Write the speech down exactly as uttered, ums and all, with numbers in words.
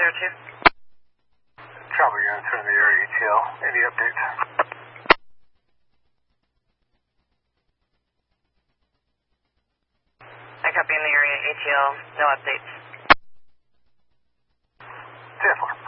zero two. Travel units in the area A T L. Any updates? I copy in the area A T L. No updates. ten four.